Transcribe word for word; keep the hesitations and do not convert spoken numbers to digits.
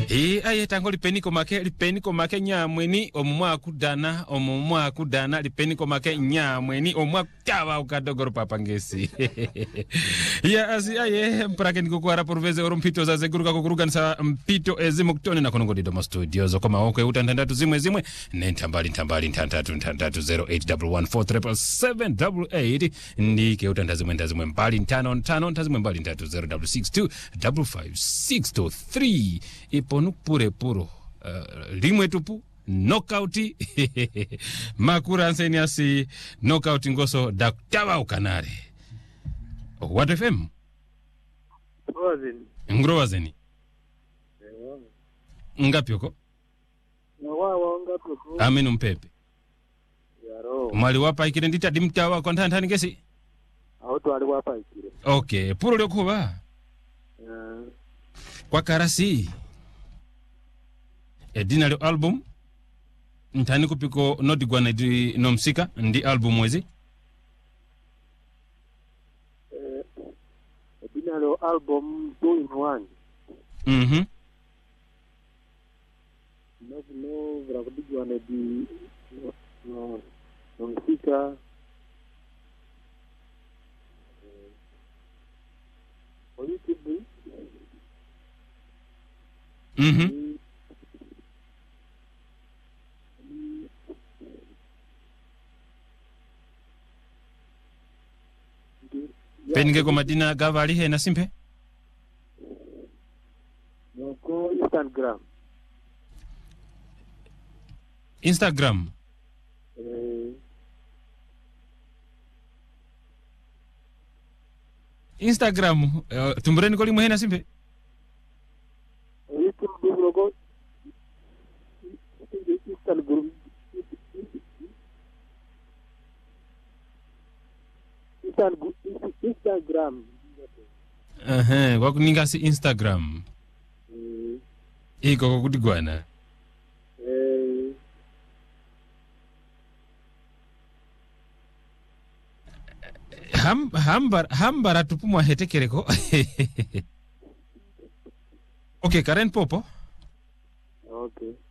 E aye tango lipeniko make lipeniko make nyamweni omumwa kudana omumwa kudana lipeniko make nyamweni omumwa kutawa ukadogoro papangesi. Ya asi aye mprake nikukwara porveze orumpito za zeguruka kukuruga nsa mpito ezimu kutone na konongo didomo studios okoma okwe utantandatu zimwe zimwe nentambali ntambali ntantatu ntantatu zero eight one one four seven seven eight eight ndike utantazimwe ndazimwe mbali ntano ntano ntazimwe mbali ntatu zero six two five five six two three iponu pure puro uh, limwe tupu knockouti makura anseni asi knockout ngoso daktawa ukanare What F M Ngrovazeni Ngrovazeni ngapi uko Mwawa ngapi uko Aminu Mpepe Yaro Mwali wapa ikire ndita dimtawa kwa ntantani ngesi Auto wali wapa ikire Okay puro lyo kuba Yeah Kwa karasi Edina lyo album Ntani kupiko noti gwana di nomsika ndi album mwezi Eh Edina lyo album two in one Mhm No no vrabudi gwana di no nomsika Politiki Mhm Penige kwa madina gavali he na simpe Noko Instagram Instagram Eh Instagram uh, tumbureni koli muhe na simpe YouTube logo Instagram Instagram Aha kwa kuninga si Instagram Mm. Iko kwa kudigwana Eh Ham hambar hambara tupumwa hetekereko Okay Karen Popo Okay